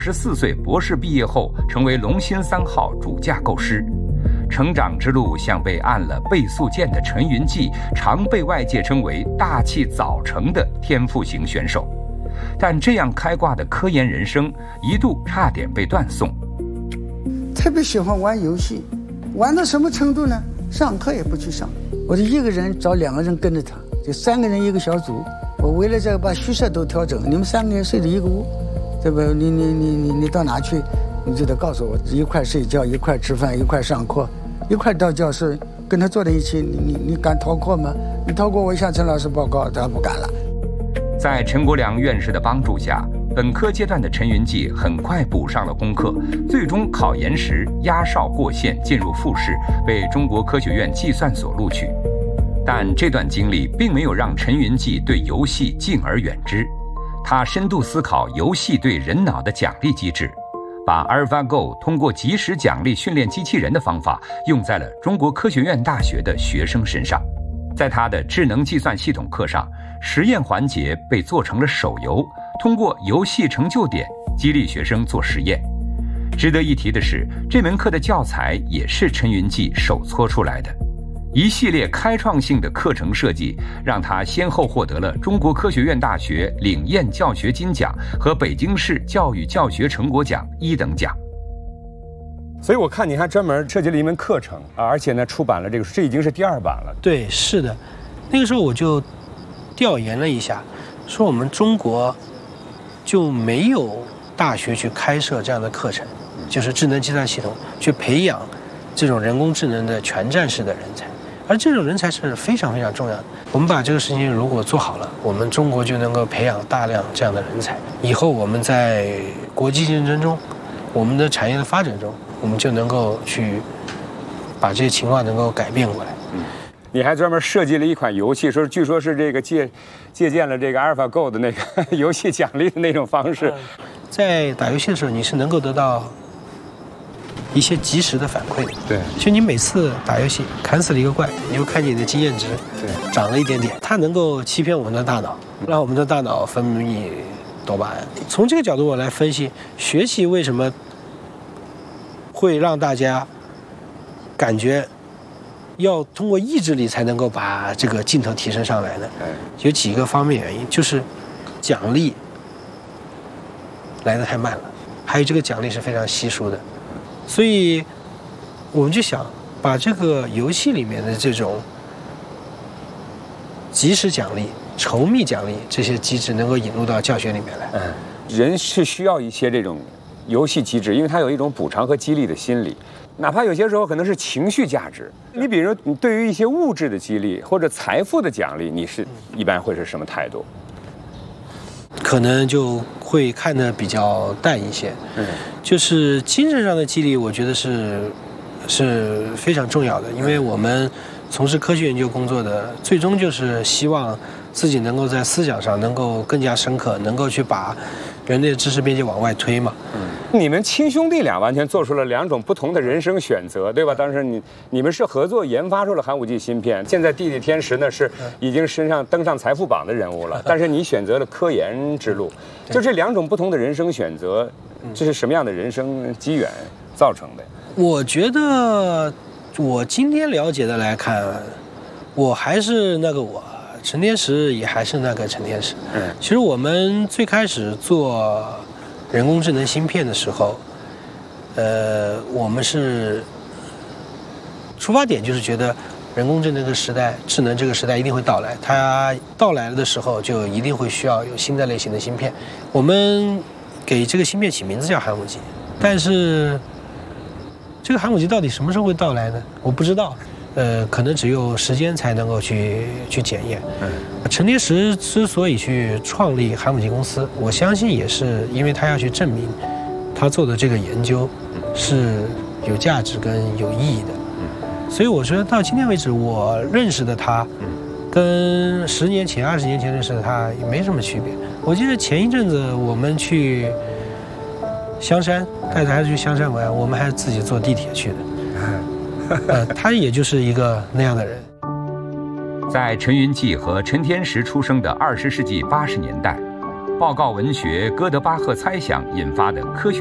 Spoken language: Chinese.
14岁博士毕业后，成为龙芯3号主架构师。成长之路像被按了倍速键的陈云记，常被外界称为大器早成的天赋型选手。但这样开挂的科研人生，一度差点被断送。 特别喜欢玩游戏，玩到什么程度呢？上课也不去上，我就一个人找2个人跟着他，就3个人一个小组。我为了这个把虚设都调整，你们3个人睡在一个屋，对吧？你到哪去，你就得告诉我，一块睡觉，一块吃饭，一块上课，一块到教室，跟他坐在一起。你敢逃课吗？你逃过，我向陈老师报告，他不敢了。 在陈国良院士的帮助下，本科阶段的陈云记很快补上了功课，最终考研时压哨过线，进入复试，被中国科学院计算所录取。但这段经历并没有让陈云记对游戏敬而远之，他深度思考游戏对人脑的奖励机制，把 AlphaGo 通过即时奖励训练机器人的方法用在了中国科学院大学的学生身上。在他的智能计算系统课上，实验环节被做成了手游，通过游戏成就点激励学生做实验。值得一提的是，这门课的教材也是陈云记手搓出来的。一系列开创性的课程设计，让他先后获得了中国科学院大学领燕教学金奖和北京市教育教学成果奖1等奖。 所以我看你还专门设计了一门课程啊，而且呢出版了这个书，这已经是第2版了。 对，是的，那个时候我就调研了一下，说我们中国就没有大学去开设这样的课程，就是智能计算系统去培养这种人工智能的全站式的人才。而这种人才是非常非常重要的。我们把这个事情如果做好了，我们中国就能够培养大量这样的人才。以后我们在国际竞争中，我们的产业的发展中，我们就能够去把这些情况能够改变过来。 你还专门设计了一款游戏，据说是这个借鉴了这个 AlphaGo 的那个游戏奖励的那种方式。 在打游戏的时候，你是能够得到一些及时的反馈的。 对， 就你每次打游戏砍死了一个怪，你就看见你的经验值涨了一点点，它能够欺骗我们的大脑，让我们的大脑分泌多巴胺。从这个角度我来分析，学习为什么会让大家感觉要通过意志力才能够把这个劲头提升上来呢？有几个方面原因，就是奖励来得太慢了，还有这个奖励是非常稀疏的。所以我们就想把这个游戏里面的这种及时奖励、稠密奖励这些机制能够引入到教学里面来。 人是需要一些这种游戏机制，因为它有一种补偿和激励的心理，哪怕有些时候可能是情绪价值。你比如你对于一些物质的激励或者财富的奖励，你是一般会是什么态度？ 可能就会看得比较淡一些。就是精神上的激励，我觉得是非常重要的，因为我们从事科学研究工作的，最终就是希望自己能够在思想上能够更加深刻，能够去把人类的知识边界往外推嘛。 你们亲兄弟俩完全做出了2种不同的人生选择，对吧？当时你们是合作研发出了寒武纪芯片，现在弟弟天石呢是已经登上财富榜的人物了，但是你选择了科研之路，就这2种不同的人生选择，这是什么样的人生机缘造成的？ 我觉得我今天了解的来看，我还是那个我，陈天石也还是那个陈天石。其实我们最开始做人工智能芯片的时候，我们是出发点就是觉得人工智能这个时代，智能这个时代一定会到来，它到来的时候就一定会需要有新的类型的芯片。我们给这个芯片起名字叫寒武纪，但是这个寒武纪到底什么时候会到来呢？我不知道，可能只有时间才能够去检验。陈天石之所以去创立寒武纪公司，我相信也是因为他要去证明他做的这个研究是有价值跟有意义的。所以我说到今天为止，我认识的他跟10年前、20年前认识的他也没什么区别。我记得前一阵子我们去香山，带着孩子去香山玩，我们还是自己坐地铁去的。他也就是一个那样的人。 在陈云记和陈天石出生的20世纪80年代， 报告文学《哥德巴赫猜想》引发的科学